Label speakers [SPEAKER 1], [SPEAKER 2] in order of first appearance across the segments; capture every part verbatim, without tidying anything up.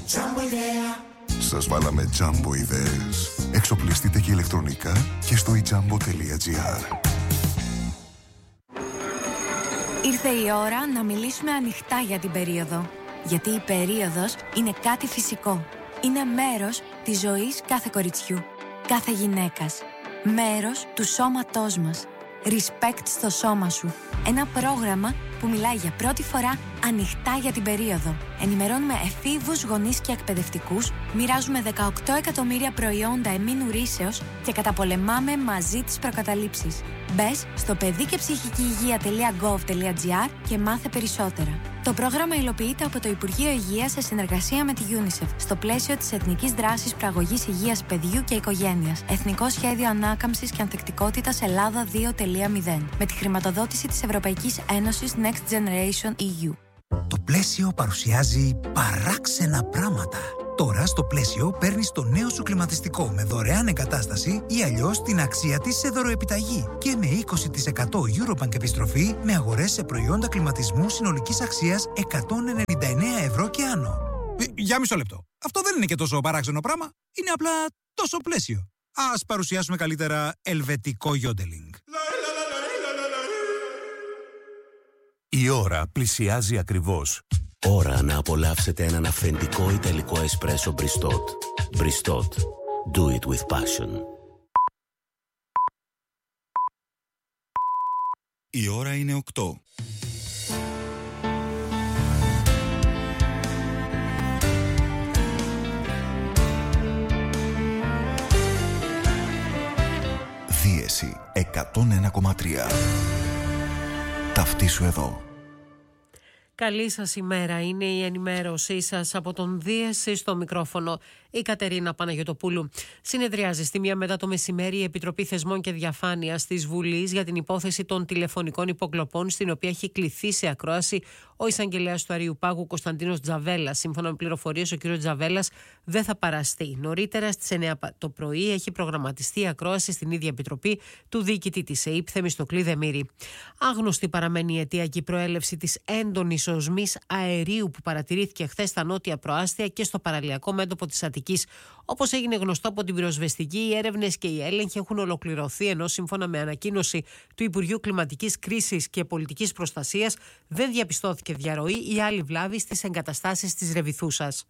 [SPEAKER 1] Σας βάλαμε Jumbo ιδέες. Εξοπλιστείτε και ηλεκτρονικά και στο e jumbo τελεία gr.
[SPEAKER 2] Ήρθε η ώρα να μιλήσουμε ανοιχτά για την περίοδο. Γιατί η περίοδος είναι κάτι φυσικό. Είναι μέρος της ζωής κάθε κοριτσιού, κάθε γυναίκας. Μέρος του σώματός μας. Respect στο σώμα σου. Ένα πρόγραμμα που μιλάει για πρώτη φορά ανοιχτά για την περίοδο. Ενημερώνουμε εφήβους, γονείς και εκπαιδευτικούς, μοιράζουμε δεκαοκτώ εκατομμύρια προϊόντα εμήνου ρύσεως και καταπολεμάμε μαζί τις προκαταλήψεις. Μπες στο παιδί και ψυχική υγεία τελεία gov τελεία gr και μάθε περισσότερα. Το πρόγραμμα υλοποιείται από το Υπουργείο Υγείας σε συνεργασία με τη UNICEF στο πλαίσιο της Εθνικής Δράσης Προαγωγής Υγείας Παιδιού και Οικογένειας. Εθνικό Σχέδιο Ανάκαμψης και Ανθεκτικότητας Ελλάδα δύο τελεία μηδέν. Με τη χρηματοδότηση της Ευρωπαϊκής Ένωσης Next Generation ι γιου.
[SPEAKER 3] Το Πλαίσιο παρουσιάζει παράξενα πράγματα. Τώρα στο Πλαίσιο παίρνεις το νέο σου κλιματιστικό με δωρεάν εγκατάσταση ή αλλιώς την αξία της σε δωροεπιταγή και με είκοσι τοις εκατό Eurobank επιστροφή με αγορές σε προϊόντα κλιματισμού συνολικής αξίας εκατόν ενενήντα εννέα ευρώ και άνω.
[SPEAKER 4] Ε, για μισό λεπτό. Αυτό δεν είναι και τόσο παράξενο πράγμα. Είναι απλά τόσο Πλαίσιο. Ας παρουσιάσουμε καλύτερα ελβετικό γιόντελινγκ.
[SPEAKER 5] Η ώρα πλησιάζει ακριβώς.
[SPEAKER 6] Ώρα να απολαύσετε έναν αυθεντικό ιταλικό εσπρέσο Μπριστότ. Μπριστότ. Do it with passion.
[SPEAKER 1] Η ώρα είναι οκτώ. Δίεση εκατόν ένα κόμμα τρία. Ταυτίσου εδώ.
[SPEAKER 7] Καλή σας ημέρα, είναι η ενημέρωσή σας από τον Δίεση στο μικρόφωνο η Κατερίνα Παναγιωτοπούλου. Συνεδριάζει στη μία μετά το μεσημέρι η Επιτροπή Θεσμών και Διαφάνειας της Βουλής για την υπόθεση των τηλεφωνικών υποκλοπών, στην οποία έχει κληθεί σε ακρόαση ο εισαγγελέας του Αριουπάγου Κωνσταντίνος Τζαβέλας. Σύμφωνα με πληροφορίες, ο κ. Τζαβέλας δεν θα παραστεί. Νωρίτερα στις εννιά το πρωί έχει προγραμματιστεί η ακρόαση στην ίδια Επιτροπή του διοικητή της ΕΥΠ, Θεμιστοκλή Δεμήρη. Άγνωστη παραμένει η αιτία προέλευση της έντονης οσμής αερίου που παρατηρήθηκε χθες στα νότια προάστια και στο παραλιακό μέτωπο της Αττικής. Όπως έγινε γνωστό από την πυροσβεστική, οι έρευνες και οι έλεγχοι έχουν ολοκληρωθεί, ενώ σύμφωνα με ανακοίνωση του Υπουργείου Κλιματικής Κρίσης και Πολιτικής Προστασίας δεν διαπιστώθηκε διαρροή ή άλλη βλάβη στις εγκαταστάσεις της Ρεβιθούσας.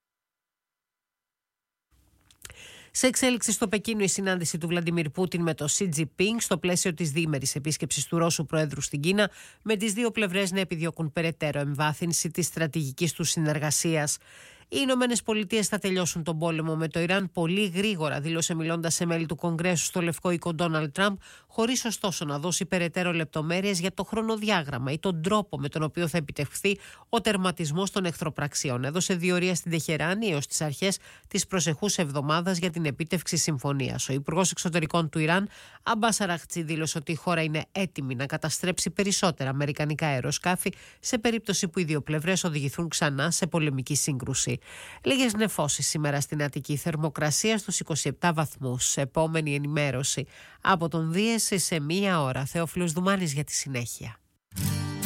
[SPEAKER 7] Σε εξέλιξη στο Πεκίνο η συνάντηση του Βλαντιμίρ Πούτιν με το Σι Τζινπίνγκ στο πλαίσιο της διήμερης επίσκεψης του Ρώσου Προέδρου στην Κίνα, με τις δύο πλευρές να επιδιώκουν περαιτέρω εμβάθυνση της στρατηγικής τους συνεργασίας. Οι Ηνωμένες Πολιτείες θα τελειώσουν τον πόλεμο με το Ιράν πολύ γρήγορα, δήλωσε μιλώντας σε μέλη του Κογκρέσου στο Λευκό Οίκο Ντόναλντ Τραμπ, χωρίς ωστόσο να δώσει περαιτέρω λεπτομέρειες για το χρονοδιάγραμμα ή τον τρόπο με τον οποίο θα επιτευχθεί ο τερματισμός των εχθροπραξιών. Έδωσε διορία στην Τεχεράνη έως τις αρχές της προσεχούς εβδομάδας για την επίτευξη συμφωνίας. Ο Υπουργός Εξωτερικών του Ιράν, Αμπάς Αραχτζή, δήλωσε ότι η χώρα είναι έτοιμη να καταστρέψει περισσότερα αμερικανικά αεροσκάφη σε περίπτωση που οι δύο πλευρές οδηγηθούν ξανά σε πολεμική σύγκρουση. Λίγες νεφώσεις σήμερα στην Αττική, θερμοκρασία στους είκοσι επτά βαθμούς. Επόμενη ενημέρωση από τον Δίεση σε μία ώρα. Θεόφιλος Δουμάνης για τη συνέχεια.